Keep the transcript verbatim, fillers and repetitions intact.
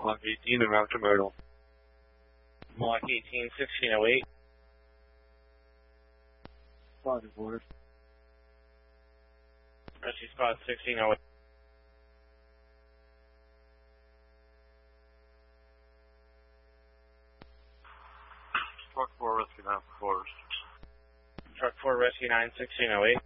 Block eighteen and route to Myrtle. Block eighteen, sixteen oh eight. Spotted board. Rescue spot sixteen oh eight. Truck four, rescue nine, Forest. Truck four, rescue nine, sixteen oh eight.